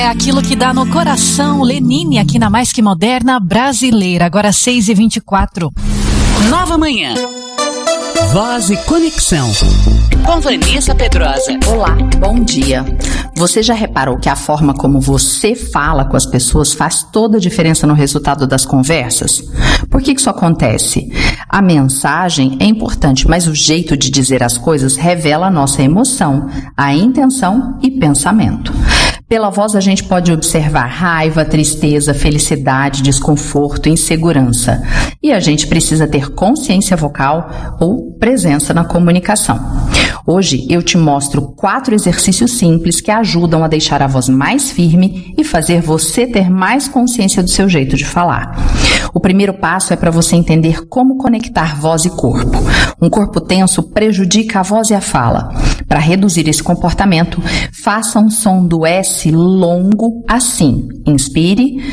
É aquilo que dá no coração. Lenine aqui na Mais Que Moderna Brasileira. Agora 6h24. Nova manhã. Voz e Conexão. Com Vanessa Pedrosa. Olá, bom dia. Você já reparou que a forma como você fala com as pessoas faz toda a diferença no resultado das conversas? Por que isso acontece? A mensagem é importante, mas o jeito de dizer as coisas revela a nossa emoção, a intenção e pensamento. Pela voz a gente pode observar raiva, tristeza, felicidade, desconforto, insegurança. E a gente precisa ter consciência vocal ou presença na comunicação. Hoje eu te mostro 4 exercícios simples que ajudam a deixar a voz mais firme e fazer você ter mais consciência do seu jeito de falar. O primeiro passo é para você entender como conectar voz e corpo. Um corpo tenso prejudica a voz e a fala. Para reduzir esse comportamento, faça um som do S longo assim. Inspire.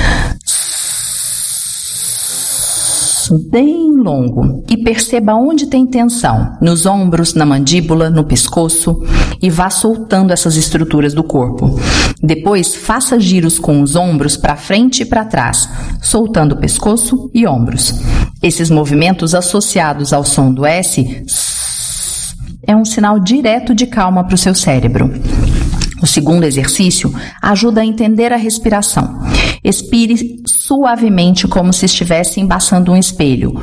Bem longo e perceba onde tem tensão, nos ombros, na mandíbula, no pescoço, e vá soltando essas estruturas do corpo. Depois, faça giros com os ombros para frente e para trás, soltando o pescoço e ombros. Esses movimentos associados ao som do S é um sinal direto de calma para o seu cérebro. O segundo exercício ajuda a entender a respiração. Expire suavemente como se estivesse embaçando um espelho.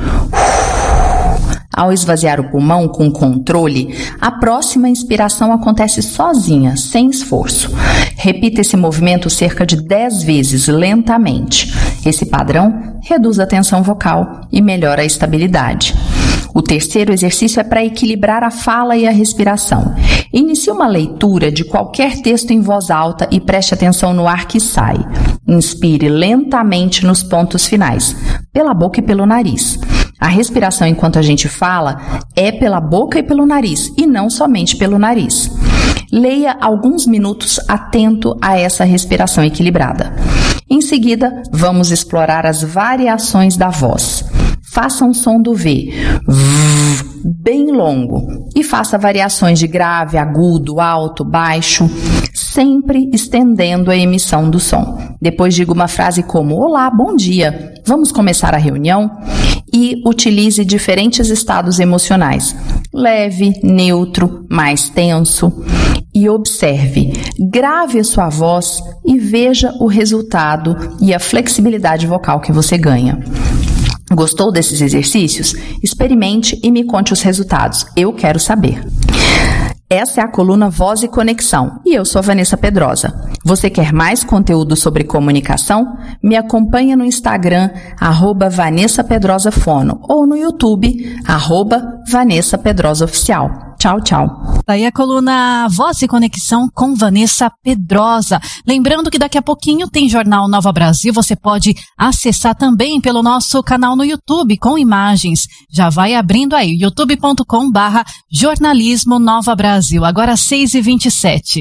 Ao esvaziar o pulmão com controle, a próxima inspiração acontece sozinha, sem esforço. Repita esse movimento cerca de 10 vezes lentamente. Esse padrão reduz a tensão vocal e melhora a estabilidade. O terceiro exercício é para equilibrar a fala e a respiração. Inicie uma leitura de qualquer texto em voz alta e preste atenção no ar que sai. Inspire lentamente nos pontos finais, pela boca e pelo nariz. A respiração enquanto a gente fala é pela boca e pelo nariz, e não somente pelo nariz. Leia alguns minutos atento a essa respiração equilibrada. Em seguida, vamos explorar as variações da voz. Faça um som do V, bem longo, e faça variações de grave, agudo, alto, baixo, sempre estendendo a emissão do som. Depois diga uma frase como: olá, bom dia, vamos começar a reunião? E utilize diferentes estados emocionais, leve, neutro, mais tenso. E observe, grave a sua voz e veja o resultado e a flexibilidade vocal que você ganha. Gostou desses exercícios? Experimente e me conte os resultados. Eu quero saber. Essa é a coluna Voz e Conexão e eu sou a Vanessa Pedrosa. Você quer mais conteúdo sobre comunicação? Me acompanha no Instagram, @VanessaPedrosaFono, ou no YouTube, @VanessaPedrosaOficial. Tchau, tchau. Daí a coluna Voz e Conexão com Vanessa Pedrosa. Lembrando que daqui a pouquinho tem Jornal Nova Brasil. Você pode acessar também pelo nosso canal no YouTube com imagens. Já vai abrindo aí, youtube.com/jornalismo Nova Brasil. Agora 6h27.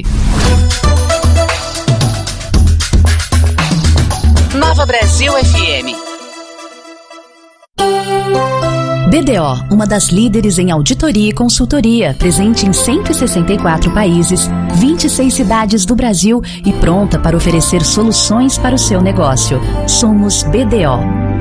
Nova Brasil FM. BDO, uma das líderes em auditoria e consultoria, presente em 164 países, 26 cidades do Brasil e pronta para oferecer soluções para o seu negócio. Somos BDO.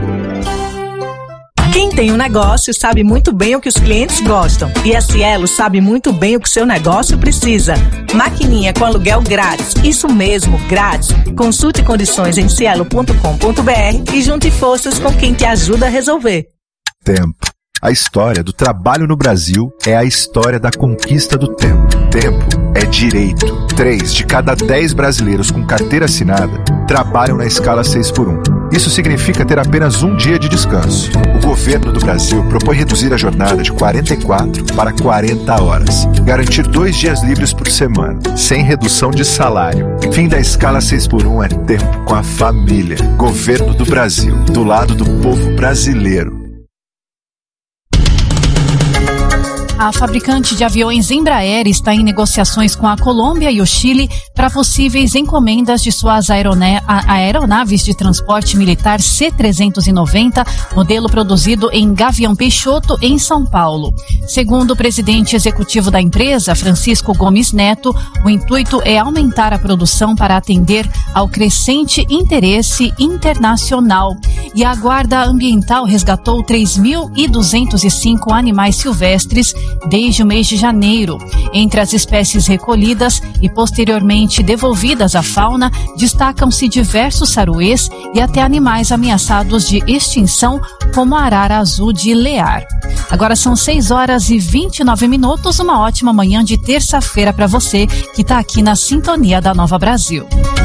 Quem tem um negócio sabe muito bem o que os clientes gostam. E a Cielo sabe muito bem o que seu negócio precisa. Maquininha com aluguel grátis. Isso mesmo, grátis. Consulte condições em cielo.com.br e junte forças com quem te ajuda a resolver. Tempo. A história do trabalho no Brasil é a história da conquista do tempo. Tempo é direito. 3 de cada 10 brasileiros com carteira assinada trabalham na escala 6x1. Isso significa ter apenas um dia de descanso. O governo do Brasil propõe reduzir a jornada de 44 para 40 horas. Garantir 2 dias livres por semana, sem redução de salário. Fim da escala 6x1 é tempo com a família. Governo do Brasil, do lado do povo brasileiro. A fabricante de aviões Embraer está em negociações com a Colômbia e o Chile para possíveis encomendas de suas aeronaves de transporte militar C-390, modelo produzido em Gavião Peixoto, em São Paulo. Segundo o presidente executivo da empresa, Francisco Gomes Neto, o intuito é aumentar a produção para atender ao crescente interesse internacional. E a Guarda Ambiental resgatou 3.205 animais silvestres desde o mês de janeiro. Entre as espécies recolhidas e posteriormente devolvidas à fauna, destacam-se diversos saruês e até animais ameaçados de extinção, como a arara azul de Lear. Agora são 6h29, uma ótima manhã de terça-feira para você que está aqui na sintonia da Nova Brasil.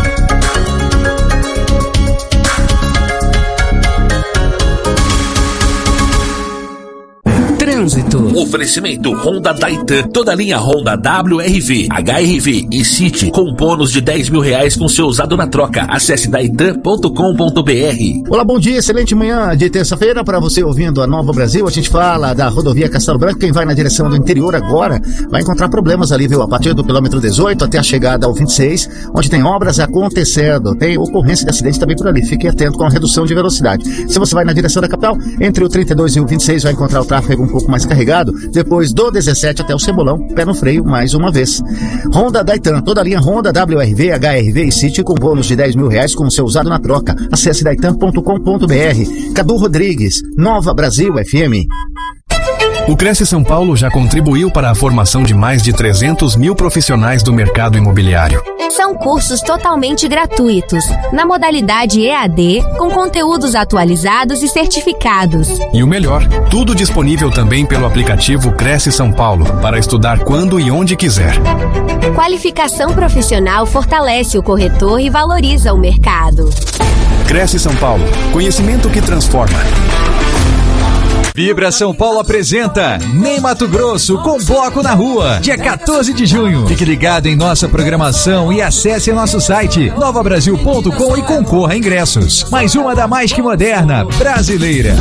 Trânsito. Oferecimento Honda Titan, toda a linha Honda WRV, HRV e City com bônus de R$10.000 com seu usado na troca. Acesse daitan.com.br. Olá, bom dia, excelente manhã de terça-feira para você ouvindo a Nova Brasil. A gente fala da rodovia Castelo Branco. Quem vai na direção do interior agora vai encontrar problemas ali, viu? A partir do quilômetro 18 até a chegada ao 26, onde tem obras acontecendo. Tem ocorrência de acidente também por ali. Fique atento com a redução de velocidade. Se você vai na direção da capital, entre o 32 e o 26 vai encontrar o tráfego um pouco mais carregado, depois do 17 até o Cebolão, pé no freio mais uma vez. Honda Titan, toda a linha Honda WRV, HRV e City com bônus de R$10.000 com seu usado na troca. Acesse daitan.com.br. Cadu Rodrigues, Nova Brasil FM. O Cresce São Paulo já contribuiu para a formação de mais de 300 mil profissionais do mercado imobiliário. São cursos totalmente gratuitos, na modalidade EAD, com conteúdos atualizados e certificados. E o melhor, tudo disponível também pelo aplicativo Cresce São Paulo, para estudar quando e onde quiser. Qualificação profissional fortalece o corretor e valoriza o mercado. Cresce São Paulo, conhecimento que transforma. Vibra São Paulo apresenta Nem Mato Grosso com Bloco na Rua, dia 14 de junho. Fique ligado em nossa programação e acesse nosso site novabrasil.com e concorra a ingressos. Mais uma da mais que moderna brasileira.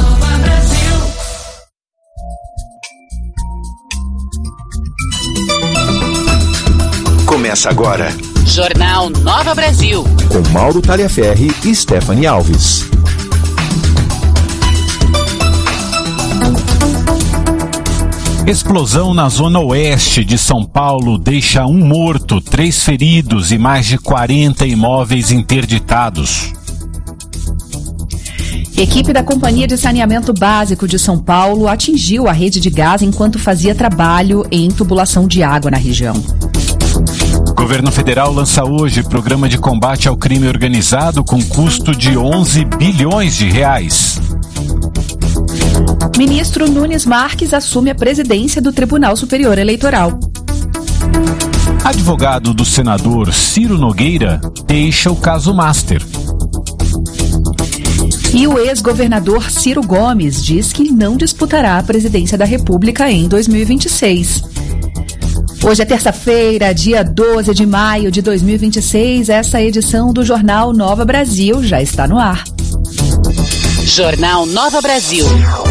Começa agora Jornal Nova Brasil, com Mauro Taliaferri e Stephanie Alves. Explosão na zona oeste de São Paulo deixa 1 morto, 3 feridos e mais de 40 imóveis interditados. Equipe da Companhia de Saneamento Básico de São Paulo atingiu a rede de gás enquanto fazia trabalho em tubulação de água na região. Governo federal lança hoje programa de combate ao crime organizado com custo de R$11 bilhões. Ministro Nunes Marques assume a presidência do Tribunal Superior Eleitoral. Advogado do senador Ciro Nogueira deixa o caso Master. E o ex-governador Ciro Gomes diz que não disputará a presidência da República em 2026. Hoje é terça-feira, dia 12 de maio de 2026. Essa edição do Jornal Nova Brasil já está no ar. Jornal Nova Brasil.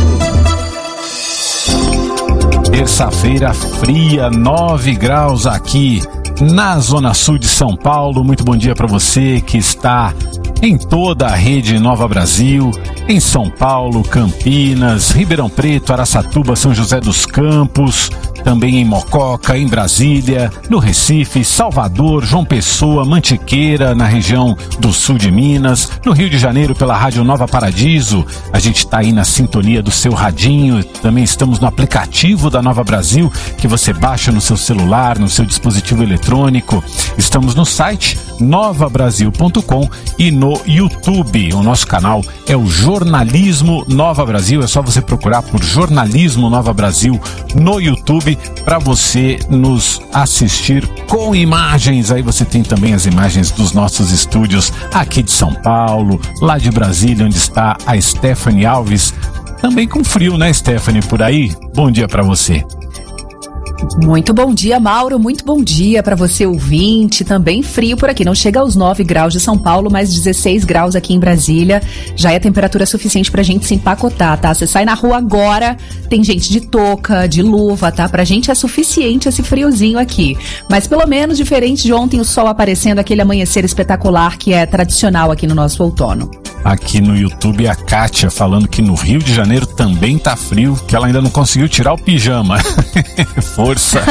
Terça-feira fria, 9 graus aqui na Zona Sul de São Paulo. Muito bom dia para você que está em toda a rede Nova Brasil, em São Paulo, Campinas, Ribeirão Preto, Araçatuba, São José dos Campos, também em Mococa, em Brasília, no Recife, Salvador, João Pessoa, Mantiqueira, na região do sul de Minas, no Rio de Janeiro pela Rádio Nova Paradiso. A gente está aí na sintonia do seu radinho, também estamos no aplicativo da Nova Brasil, que você baixa no seu celular, no seu dispositivo eletrônico. Estamos no site novabrasil.com e no YouTube. O nosso canal é o Jornalismo Nova Brasil, é só você procurar por Jornalismo Nova Brasil no YouTube para você nos assistir com imagens. Aí você tem também as imagens dos nossos estúdios aqui de São Paulo, lá de Brasília, onde está a Stephanie Alves. Também com frio, né, Stephanie, por aí? Bom dia para você. Muito bom dia, Mauro. Muito bom dia para você, ouvinte. Também frio por aqui. Não chega aos 9 graus de São Paulo, mas 16 graus aqui em Brasília. Já é temperatura suficiente pra gente se empacotar, tá? Você sai na rua agora, tem gente de touca, de luva, tá? Pra gente é suficiente esse friozinho aqui. Mas pelo menos, diferente de ontem, o sol aparecendo, aquele amanhecer espetacular que é tradicional aqui no nosso outono. Aqui no YouTube, a Kátia falando que no Rio de Janeiro também tá frio, que ela ainda não conseguiu tirar o pijama. Força.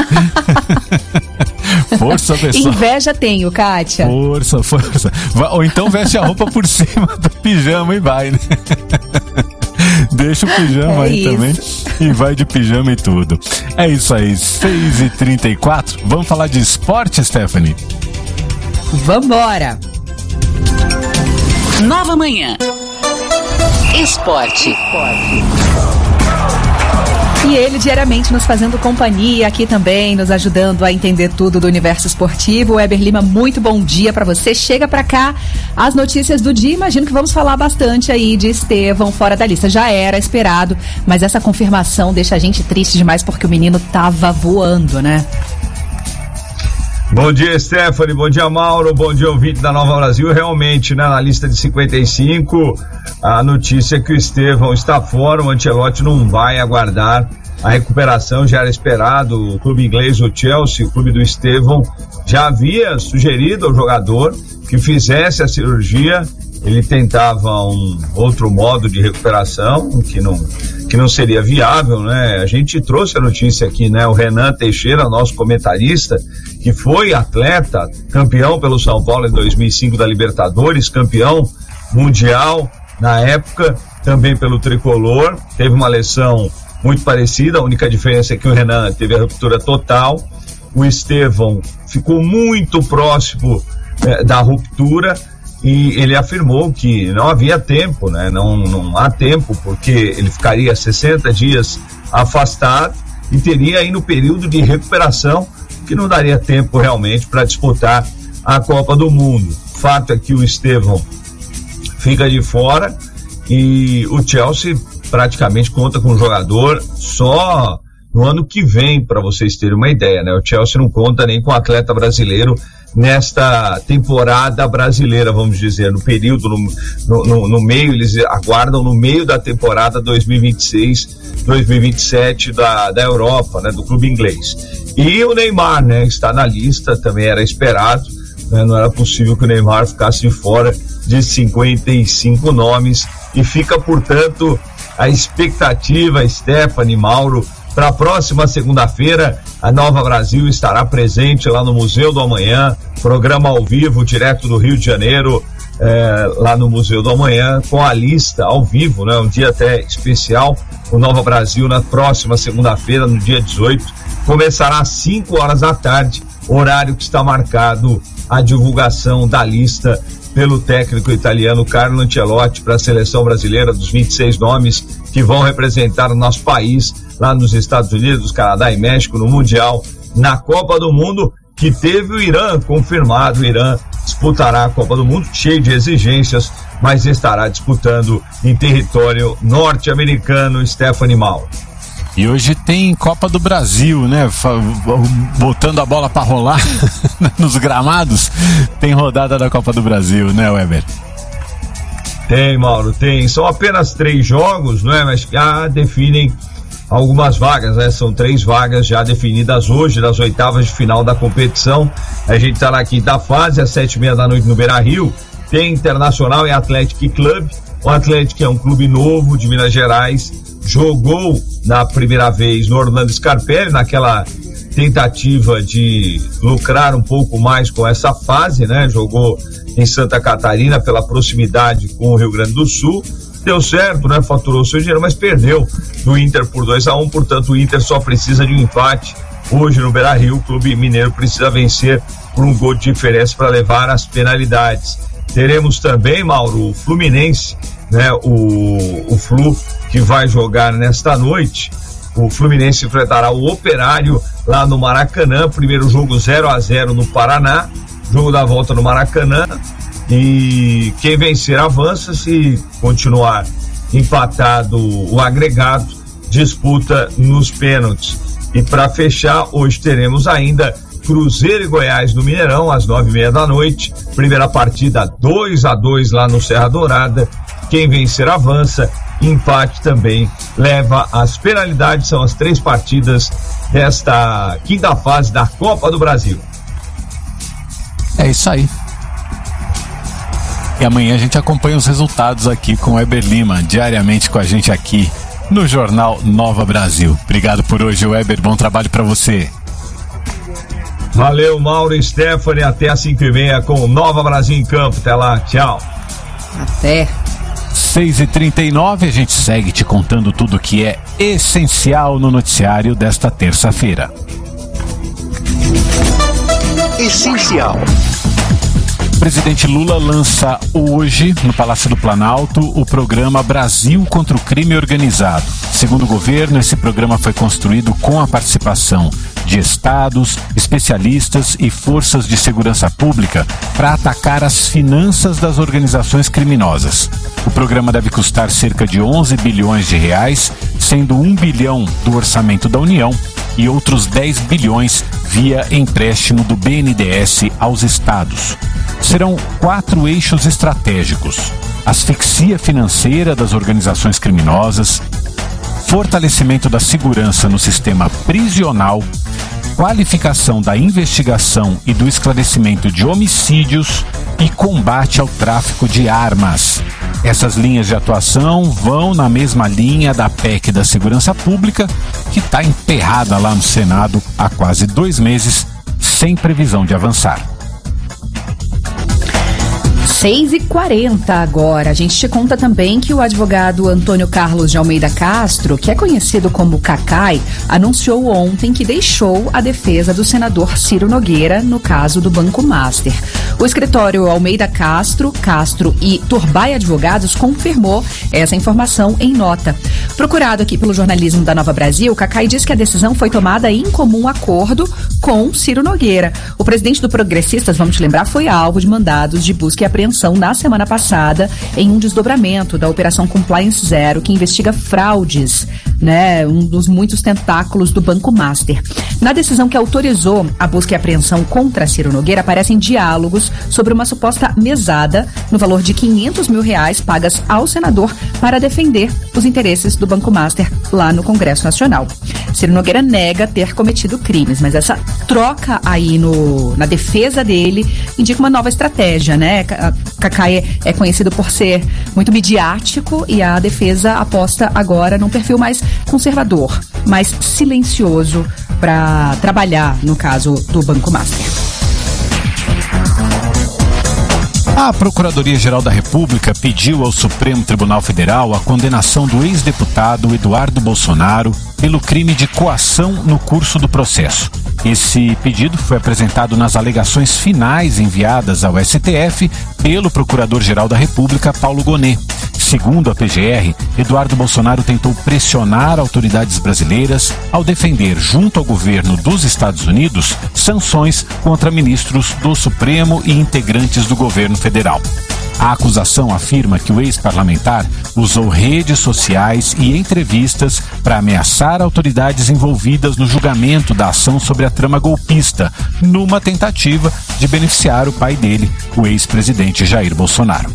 Força, pessoal. Inveja tenho, Kátia. Força. Ou então veste a roupa por cima do pijama e vai, né? Deixa o pijama aí isso. Também e vai de pijama e tudo. É isso aí, 6h34. Vamos falar de esporte, Stephanie? Vambora. Nova Manhã. Esporte. E ele diariamente nos fazendo companhia aqui também, nos ajudando a entender tudo do universo esportivo. Weber Lima, muito bom dia pra você. Chega pra cá as notícias do dia. Imagino que vamos falar bastante aí de Estevão fora da lista. Já era esperado, mas essa confirmação deixa a gente triste demais porque o menino tava voando, né? Bom dia, Stephanie, bom dia, Mauro, bom dia, ouvinte da Nova Brasil. Realmente, né, na lista de 55, a notícia é que o Estevão está fora, o Ancelotti não vai aguardar a recuperação, já era esperado. O clube inglês, o Chelsea, o clube do Estevão, já havia sugerido ao jogador que fizesse a cirurgia. Ele tentava um outro modo de recuperação, que não seria viável, né? A gente trouxe a notícia aqui, né? O Renan Teixeira, nosso comentarista, que foi atleta, campeão pelo São Paulo em 2005 da Libertadores, campeão mundial na época, também pelo Tricolor, teve uma lesão muito parecida, a única diferença é que o Renan teve a ruptura total, o Estevão ficou muito próximo da ruptura, e ele afirmou que não havia tempo, né? Não há tempo, porque ele ficaria 60 dias afastado e teria aí no período de recuperação, que não daria tempo realmente para disputar a Copa do Mundo. Fato é que o Estevão fica de fora e o Chelsea praticamente conta com o jogador só no ano que vem, para vocês terem uma ideia, né? O Chelsea não conta nem com atleta brasileiro nesta temporada brasileira, vamos dizer, no período, no meio, eles aguardam no meio da temporada 2026-2027 da Europa, né, do clube inglês. E o Neymar, né, está na lista, também era esperado, né, não era possível que o Neymar ficasse de fora de 55 nomes, e fica, portanto, a expectativa, Stephanie, Mauro, para a próxima segunda-feira, a Nova Brasil estará presente lá no Museu do Amanhã, programa ao vivo, direto do Rio de Janeiro, lá no Museu do Amanhã, com a lista ao vivo, né? Um dia até especial. O Nova Brasil, na próxima segunda-feira, no dia 18, começará às 5 horas da tarde, horário que está marcado a divulgação da lista pelo técnico italiano Carlo Ancelotti para a seleção brasileira, dos 26 nomes que vão representar o nosso país lá nos Estados Unidos, Canadá e México no Mundial, na Copa do Mundo, que teve o Irã confirmado. O Irã disputará a Copa do Mundo, cheio de exigências, mas estará disputando em território norte-americano. Stephanie Mauro. E hoje tem Copa do Brasil, né? Botando a bola para rolar nos gramados, tem rodada da Copa do Brasil, né, Weber? Tem, Mauro, tem. São apenas 3 jogos, não é? Mas já definem algumas vagas, né? São 3 vagas já definidas hoje, das oitavas de final da competição. A gente está na quinta fase, às 7h30 da noite no Beira-Rio. Tem Internacional e Athletic Club. O Atlético é um clube novo de Minas Gerais, jogou na primeira vez no Orlando Scarpelli, naquela tentativa de lucrar um pouco mais com essa fase, né? Jogou em Santa Catarina pela proximidade com o Rio Grande do Sul. Deu certo, né? Faturou seu dinheiro, mas perdeu do Inter por 2-1, portanto o Inter só precisa de um empate hoje no Beira-Rio. O clube mineiro precisa vencer por um gol de diferença para levar as penalidades. Teremos também, Mauro, o Fluminense, né? O Flu, que vai jogar nesta noite. O Fluminense enfrentará o Operário lá no Maracanã. Primeiro jogo 0-0 no Paraná, jogo da volta no Maracanã. E quem vencer avança. Se continuar empatado o agregado, disputa nos pênaltis. E para fechar, hoje teremos ainda Cruzeiro e Goiás no Mineirão, às 9h30 da noite. Primeira partida 2-2 lá no Serra Dourada. Quem vencer avança. Empate também leva às penalidades. São as 3 partidas desta quinta fase da Copa do Brasil. É isso aí. E amanhã a gente acompanha os resultados aqui com o Weber Lima, diariamente com a gente aqui no Jornal Nova Brasil. Obrigado por hoje, Weber. Bom trabalho para você. Valeu, Mauro e Stephanie. Até às 5h30 com o Nova Brasil em campo. Até lá. Tchau. Até. 6h39, a gente segue te contando tudo que é essencial no noticiário desta terça-feira. Essencial. O presidente Lula lança hoje, no Palácio do Planalto, o programa Brasil contra o Crime Organizado. Segundo o governo, esse programa foi construído com a participação de estados, especialistas e forças de segurança pública para atacar as finanças das organizações criminosas. O programa deve custar cerca de 11 bilhões de reais, sendo 1 bilhão do orçamento da União e outros 10 bilhões via empréstimo do BNDES aos estados. Serão 4 eixos estratégicos: asfixia financeira das organizações criminosas, fortalecimento da segurança no sistema prisional, qualificação da investigação e do esclarecimento de homicídios e combate ao tráfico de armas. Essas linhas de atuação vão na mesma linha da PEC da Segurança Pública, que está emperrada lá no Senado há quase 2 meses, sem previsão de avançar. 6h40 agora. A gente te conta também que o advogado Antônio Carlos de Almeida Castro, que é conhecido como Cacai, anunciou ontem que deixou a defesa do senador Ciro Nogueira no caso do Banco Master. O escritório Almeida Castro e Turbay Advogados confirmou essa informação em nota. Procurado aqui pelo jornalismo da Nova Brasil, Cacai diz que a decisão foi tomada em comum acordo com Ciro Nogueira. O presidente do Progressistas, vamos te lembrar, foi alvo de mandados de busca e apreensão na semana passada em um desdobramento da Operação Compliance Zero, que investiga fraudes, um dos muitos tentáculos do Banco Master. Na decisão que autorizou a busca e apreensão contra Ciro Nogueira, aparecem diálogos sobre uma suposta mesada no valor de R$500 mil pagas ao senador para defender os interesses do Banco Master lá no Congresso Nacional. Ciro Nogueira nega ter cometido crimes, mas essa troca aí na defesa dele indica uma nova estratégia, Cacai é conhecido por ser muito midiático e a defesa aposta agora num perfil mais conservador, mais silencioso para trabalhar no caso do Banco Master. A Procuradoria-Geral da República pediu ao Supremo Tribunal Federal a condenação do ex-deputado Eduardo Bolsonaro pelo crime de coação no curso do processo. Esse pedido foi apresentado nas alegações finais enviadas ao STF pelo Procurador-Geral da República, Paulo Gonet. Segundo a PGR, Eduardo Bolsonaro tentou pressionar autoridades brasileiras ao defender, junto ao governo dos Estados Unidos, sanções contra ministros do Supremo e integrantes do governo federal. A acusação afirma que o ex-parlamentar usou redes sociais e entrevistas para ameaçar autoridades envolvidas no julgamento da ação sobre a trama golpista, numa tentativa de beneficiar o pai dele, o ex-presidente Jair Bolsonaro.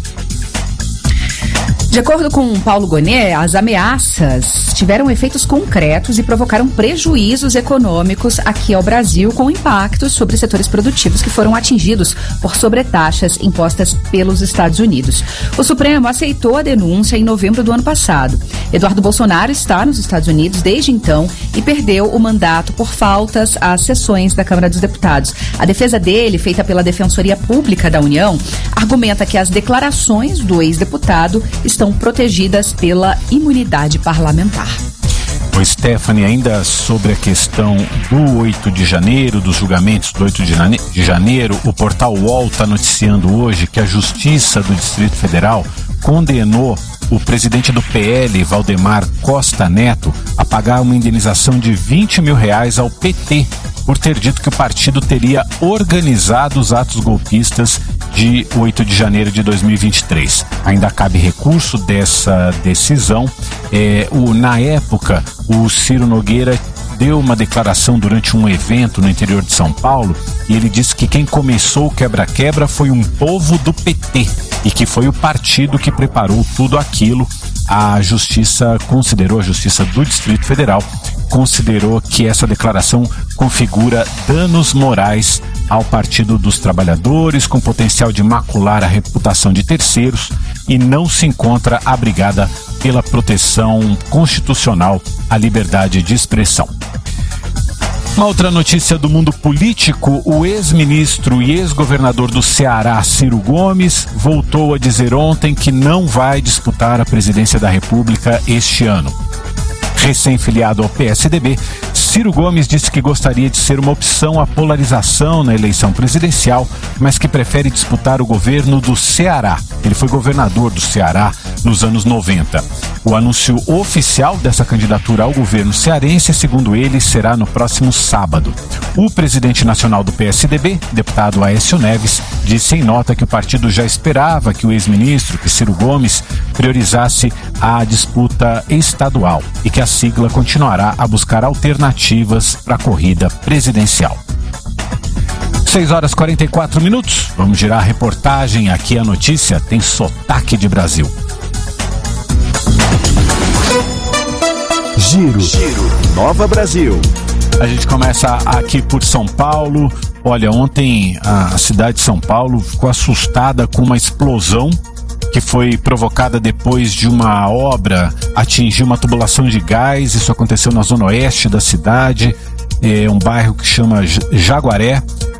De acordo com Paulo Gonet, as ameaças tiveram efeitos concretos e provocaram prejuízos econômicos aqui ao Brasil, com impactos sobre setores produtivos que foram atingidos por sobretaxas impostas pelos Estados Unidos. O Supremo aceitou a denúncia em novembro do ano passado. Eduardo Bolsonaro está nos Estados Unidos desde então e perdeu o mandato por faltas às sessões da Câmara dos Deputados. A defesa dele, feita pela Defensoria Pública da União, argumenta que as declarações do ex-deputado estão protegidas pela imunidade parlamentar. O Stephanie, ainda sobre a questão do 8 de janeiro, dos julgamentos do 8 de janeiro, o portal UOL está noticiando hoje que a Justiça do Distrito Federal condenou o presidente do PL, Valdemar Costa Neto, a pagar uma indenização de R$20 mil ao PT, por ter dito que o partido teria organizado os atos golpistas de 8 de janeiro de 2023. Ainda cabe recurso dessa decisão. Na época, o Ciro Nogueira deu uma declaração durante um evento no interior de São Paulo e ele disse que quem começou o quebra-quebra foi um povo do PT e que foi o partido que preparou tudo aquilo. A Justiça do Distrito Federal considerou que essa declaração configura danos morais ao Partido dos Trabalhadores, com potencial de macular a reputação de terceiros e não se encontra abrigada pela proteção constitucional à liberdade de expressão. Uma outra notícia do mundo político: o ex-ministro e ex-governador do Ceará, Ciro Gomes, voltou a dizer ontem que não vai disputar a presidência da República este ano. Recém-filiado ao PSDB, Ciro Gomes disse que gostaria de ser uma opção à polarização na eleição presidencial, mas que prefere disputar o governo do Ceará. Ele foi governador do Ceará nos anos 90. O anúncio oficial dessa candidatura ao governo cearense, segundo ele, será no próximo sábado. O presidente nacional do PSDB, deputado Aécio Neves, disse em nota que o partido já esperava que o ex-ministro, que Ciro Gomes, priorizasse a disputa estadual e que a sigla continuará a buscar alternativas para a corrida presidencial. 6h44. Vamos girar a reportagem. Aqui a notícia tem sotaque de Brasil. Giro Nova Brasil. A gente começa aqui por São Paulo. Olha, ontem a cidade de São Paulo ficou assustada com uma explosão que foi provocada depois de uma obra atingir uma tubulação de gás. Isso aconteceu na zona oeste da cidade, um bairro que chama Jaguaré,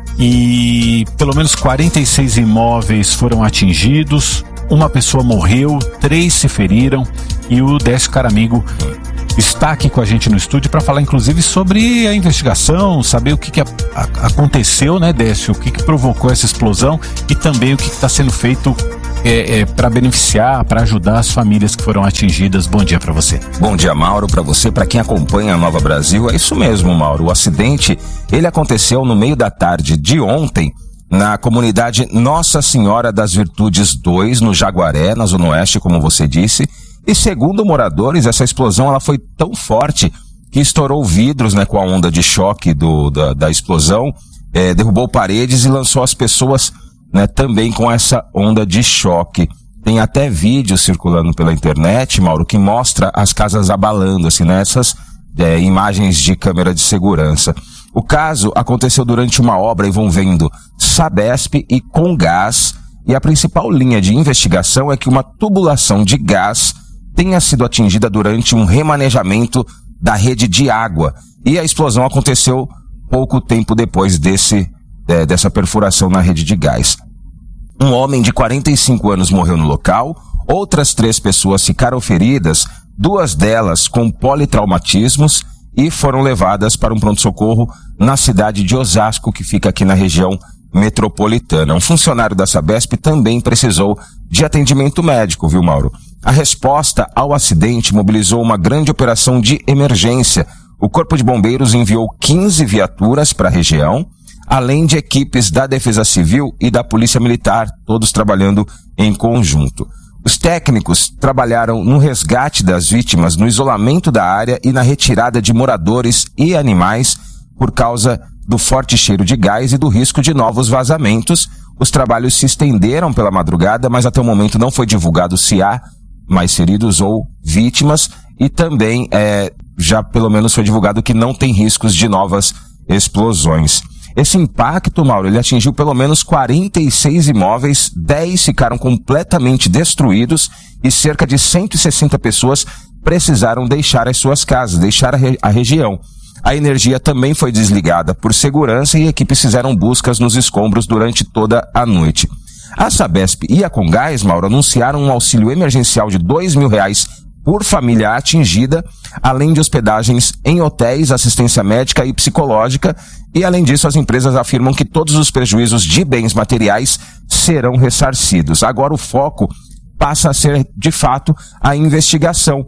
e pelo menos 46 imóveis foram atingidos, uma pessoa morreu, 3 se feriram, e o Décio Caramigo está aqui com a gente no estúdio para falar inclusive sobre a investigação, saber o que aconteceu, né, Décio, o que provocou essa explosão e também o que está sendo feito para beneficiar, para ajudar as famílias que foram atingidas. Bom dia para você. Bom dia, Mauro, para você, para quem acompanha a Nova Brasil. É isso mesmo, Mauro. O acidente, ele aconteceu no meio da tarde de ontem, na comunidade Nossa Senhora das Virtudes 2, no Jaguaré, na Zona Oeste, como você disse. E segundo moradores, essa explosão ela foi tão forte que estourou vidros, né, com a onda de choque da explosão, derrubou paredes e lançou as pessoas, né, também com essa onda de choque. Tem até vídeo circulando pela internet, Mauro, que mostra as casas abalando, assim, nessas imagens de câmera de segurança. O caso aconteceu durante uma obra envolvendo Sabesp e Comgás, e a principal linha de investigação é que uma tubulação de gás tenha sido atingida durante um remanejamento da rede de água, e a explosão aconteceu pouco tempo depois dessa perfuração na rede de gás. Um homem de 45 anos morreu no local, outras 3 pessoas ficaram feridas, 2 delas com politraumatismos e foram levadas para um pronto-socorro na cidade de Osasco, que fica aqui na região metropolitana. Um funcionário da Sabesp também precisou de atendimento médico, viu, Mauro? A resposta ao acidente mobilizou uma grande operação de emergência. O Corpo de Bombeiros enviou 15 viaturas para a região, além de equipes da Defesa Civil e da Polícia Militar, todos trabalhando em conjunto. Os técnicos trabalharam no resgate das vítimas, no isolamento da área e na retirada de moradores e animais por causa do forte cheiro de gás e do risco de novos vazamentos. Os trabalhos se estenderam pela madrugada, mas até o momento não foi divulgado se há mais feridos ou vítimas, e também já pelo menos foi divulgado que não tem riscos de novas explosões. Esse impacto, Mauro, ele atingiu pelo menos 46 imóveis, 10 ficaram completamente destruídos e cerca de 160 pessoas precisaram deixar as suas casas, deixar a região. A energia também foi desligada por segurança e equipes fizeram buscas nos escombros durante toda a noite. A Sabesp e a Comgás, Mauro, anunciaram um auxílio emergencial de R$2.000 por família atingida, além de hospedagens em hotéis, assistência médica e psicológica, e além disso as empresas afirmam que todos os prejuízos de bens materiais serão ressarcidos. Agora o foco passa a ser, de fato, a investigação.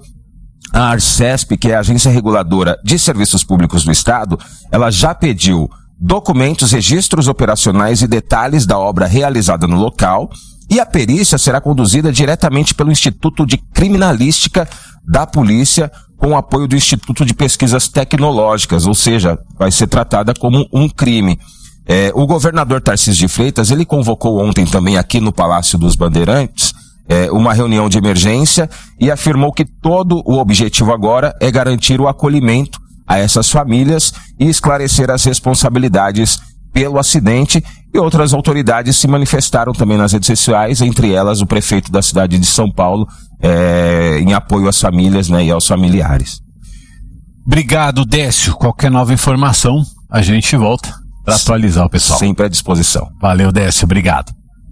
A Arcesp, que é a Agência Reguladora de Serviços Públicos do Estado, ela já pediu documentos, registros operacionais e detalhes da obra realizada no local, e a perícia será conduzida diretamente pelo Instituto de Criminalística da Polícia, com o apoio do Instituto de Pesquisas Tecnológicas, ou seja, vai ser tratada como um crime. O governador Tarcísio de Freitas, ele convocou ontem também aqui no Palácio dos Bandeirantes uma reunião de emergência e afirmou que todo o objetivo agora é garantir o acolhimento a essas famílias e esclarecer as responsabilidades pelo acidente, e outras autoridades se manifestaram também nas redes sociais, entre elas o prefeito da cidade de São Paulo, em apoio às famílias, né, e aos familiares. Obrigado, Décio. Qualquer nova informação, a gente volta para atualizar o pessoal. Sempre à disposição. Valeu, Décio. Obrigado.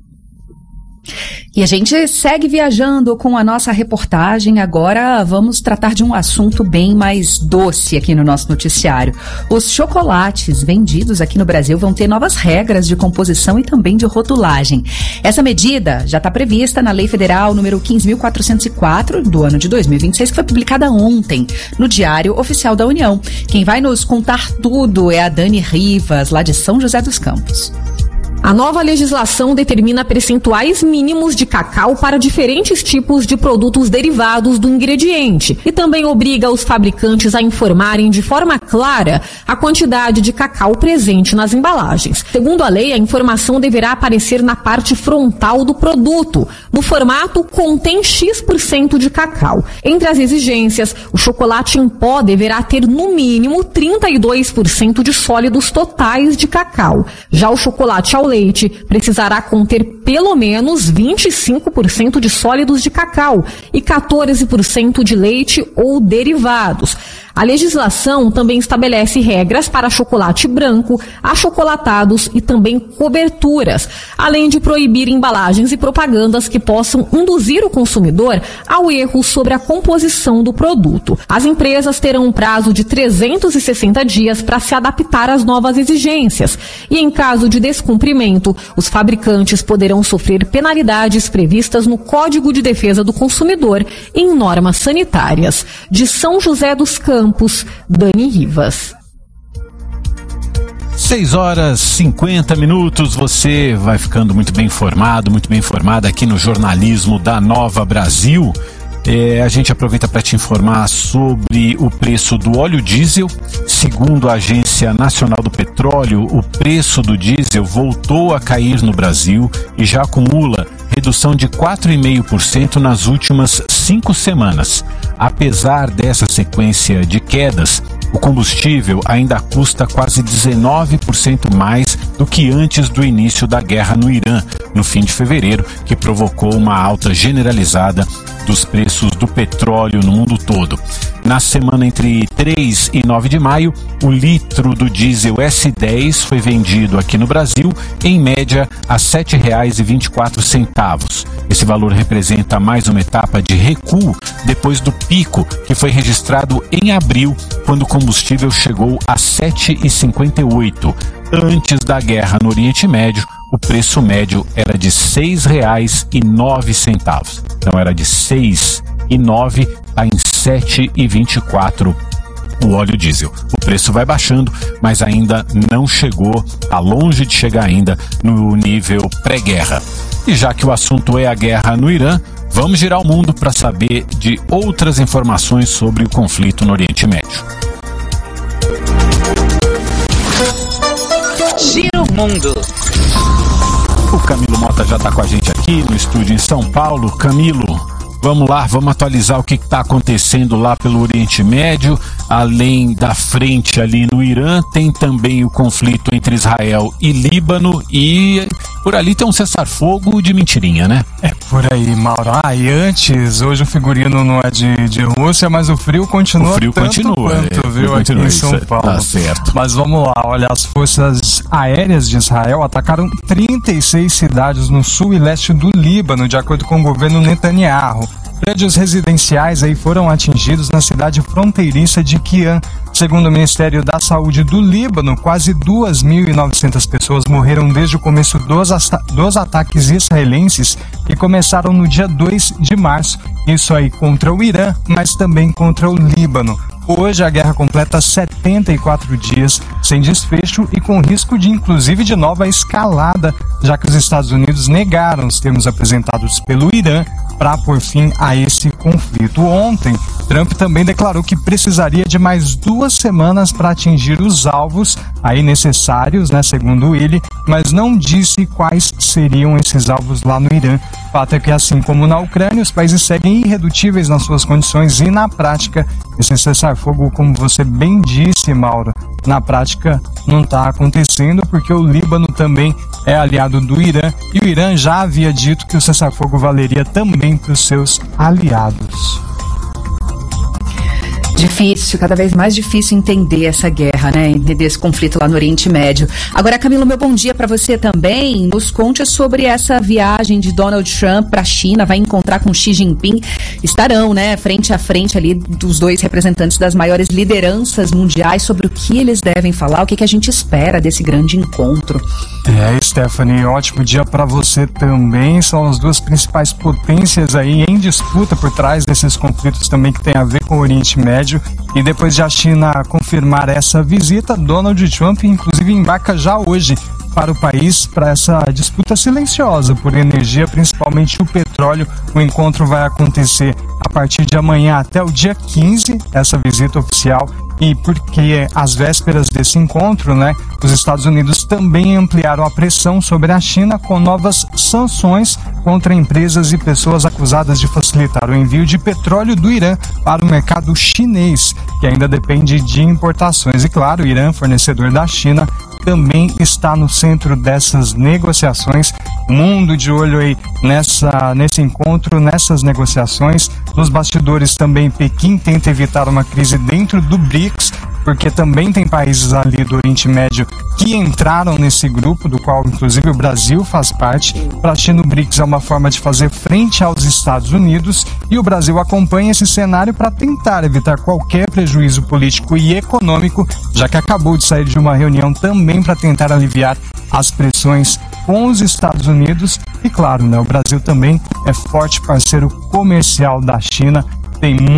E a gente segue viajando com a nossa reportagem. Agora vamos tratar de um assunto bem mais doce aqui no nosso noticiário. Os chocolates vendidos aqui no Brasil vão ter novas regras de composição e também de rotulagem. Essa medida já está prevista na Lei Federal número 15.404 do ano de 2026, que foi publicada ontem no Diário Oficial da União. Quem vai nos contar tudo é a Dani Rivas, lá de São José dos Campos. A nova legislação determina percentuais mínimos de cacau para diferentes tipos de produtos derivados do ingrediente e também obriga os fabricantes a informarem de forma clara a quantidade de cacau presente nas embalagens. Segundo a lei, a informação deverá aparecer na parte frontal do produto, no formato contém X% de cacau. Entre as exigências, o chocolate em pó deverá ter no mínimo 32% de sólidos totais de cacau. Já o chocolate ao leite precisará conter pelo menos 25% de sólidos de cacau e 14% de leite ou derivados. A legislação também estabelece regras para chocolate branco, achocolatados e também coberturas, além de proibir embalagens e propagandas que possam induzir o consumidor ao erro sobre a composição do produto. As empresas terão um prazo de 360 dias para se adaptar às novas exigências e, em caso de descumprimento, os fabricantes poderão sofrer penalidades previstas no Código de Defesa do Consumidor e em normas sanitárias. De São José dos Campos, Dani Rivas. 6h50, você vai ficando muito bem informado, muito bem informada aqui no jornalismo da Nova Brasil. A gente aproveita para te informar sobre o preço do óleo diesel. Segundo a Agência Nacional do Petróleo, o preço do diesel voltou a cair no Brasil e já acumula redução de 4,5% nas últimas 5 semanas. Apesar dessa sequência de quedas, o combustível ainda custa quase 19% mais do que antes do início da guerra no Irã, no fim de fevereiro, que provocou uma alta generalizada dos preços do petróleo no mundo todo. Na semana entre 3 e 9 de maio, o litro do diesel S10 foi vendido aqui no Brasil, em média, a R$ 7,24. Esse valor representa mais uma etapa de recuo depois do pico que foi registrado em abril, quando o combustível chegou a R$ 7,58. Antes da guerra no Oriente Médio, o preço médio era de R$ 6,09. Então era de R$ 6,09, está em R$ 7,24 o óleo diesel. O preço vai baixando, mas ainda não chegou, está longe de chegar ainda no nível pré-guerra. E já que o assunto é a guerra no Irã, vamos girar o mundo para saber de outras informações sobre o conflito no Oriente Médio. Gira o mundo. O Camilo Mota já está com a gente aqui no estúdio em São Paulo. Camilo, vamos lá, vamos atualizar o que está acontecendo lá pelo Oriente Médio. Além da frente ali no Irã, tem também o conflito entre Israel e Líbano, e por ali tem um cessar-fogo de mentirinha, né? É por aí, Mauro. E antes, hoje o figurino não é de Rússia, mas o frio continua. O frio continua, quanto, viu, aqui em São Paulo. Tá certo. Mas vamos lá, olha, as forças aéreas de Israel atacaram 36 cidades no sul e leste do Líbano, de acordo com o governo Netanyahu. Prédios residenciais aí foram atingidos na cidade fronteiriça de Qian. Segundo o Ministério da Saúde do Líbano, quase 2.900 pessoas morreram desde o começo dos ataques israelenses, que começaram no dia 2 de março. Isso aí contra o Irã, mas também contra o Líbano. Hoje a guerra completa 74 dias sem desfecho e com risco de, inclusive, de nova escalada, já que os Estados Unidos negaram os termos apresentados pelo Irã para pôr fim a esse conflito. Ontem, Trump também declarou que precisaria de mais 2 semanas para atingir os alvos aí necessários, né, segundo ele, mas não disse quais seriam esses alvos lá no Irã. O fato é que, assim como na Ucrânia, os países seguem irredutíveis nas suas condições e, na prática, esse cessar-fogo, como você bem disse, Mauro, na prática não está acontecendo porque o Líbano também é aliado do Irã e o Irã já havia dito que o cessar-fogo valeria também para os seus aliados. Difícil, cada vez mais difícil entender essa guerra, né? Entender esse conflito lá no Oriente Médio. Agora, Camilo, meu bom dia para você também. Nos conte sobre essa viagem de Donald Trump para a China, vai encontrar com Xi Jinping. Estarão, né, frente a frente ali dos 2 representantes das maiores lideranças mundiais, sobre o que eles devem falar, o que a gente espera desse grande encontro. Stephanie, ótimo dia para você também. São as 2 principais potências aí em disputa por trás desses conflitos também que tem a ver com o Oriente Médio. E depois de a China confirmar essa visita, Donald Trump inclusive embarca já hoje para o país para essa disputa silenciosa por energia, principalmente o petróleo. O encontro vai acontecer a partir de amanhã até o dia 15, essa visita oficial. E porque às vésperas desse encontro, né, os Estados Unidos também ampliaram a pressão sobre a China com novas sanções contra empresas e pessoas acusadas de facilitar o envio de petróleo do Irã para o mercado chinês, que ainda depende de importações. E claro, o Irã, fornecedor da China, também está no centro dessas negociações. O mundo de olho aí nesse encontro, nessas negociações. Nos bastidores também, Pequim tenta evitar uma crise dentro do BRICS, porque também tem países ali do Oriente Médio que entraram nesse grupo, do qual inclusive o Brasil faz parte. Para a China, o BRICS é uma forma de fazer frente aos Estados Unidos e o Brasil acompanha esse cenário para tentar evitar qualquer prejuízo político e econômico, já que acabou de sair de uma reunião também para tentar aliviar as pressões com os Estados Unidos. E claro, né, o Brasil também é forte parceiro comercial da China, tem